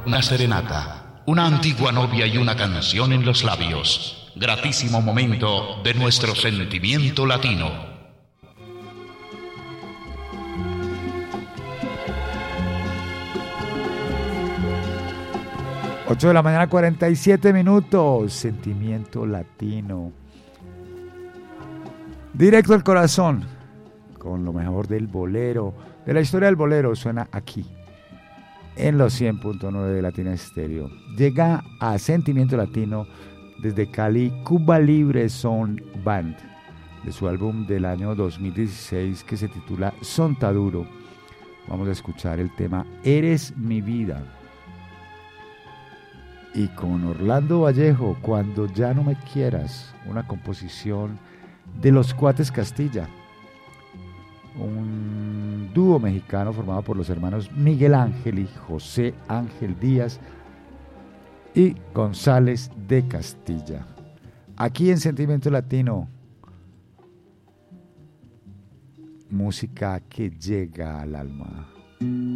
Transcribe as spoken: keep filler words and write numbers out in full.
una serenata, una antigua novia y una canción en los labios. Gratísimo momento de nuestro sentimiento latino. ocho de la mañana, cuarenta y siete minutos. Sentimiento latino. Directo al corazón. Con lo mejor del bolero. De la historia del bolero suena aquí. En los cien punto nueve de Latina Estéreo. Llega a Sentimiento Latino desde Cali, Cuba Libre Sound Band. De su álbum del año dos mil dieciséis que se titula Sontaduro. Vamos a escuchar el tema Eres mi vida. Y con Orlando Vallejo, Cuando ya no me quieras, una composición de Los Cuates Castilla, un dúo mexicano formado por los hermanos Miguel Ángel y José Ángel Díaz y González de Castilla. Aquí en Sentimiento Latino, música que llega al alma.